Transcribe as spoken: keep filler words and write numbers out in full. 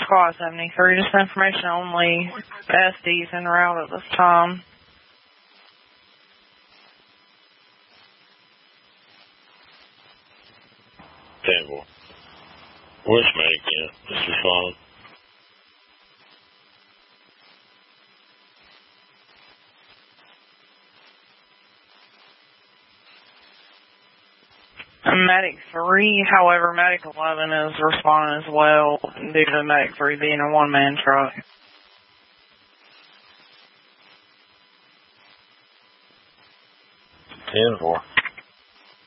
Squad seventy-three, just information only. S D's en route at this time. ten four. Where's Medic in? Just respond. Medic three, however, Medic eleven is responding as well due to Medic three being a one-man truck. ten four.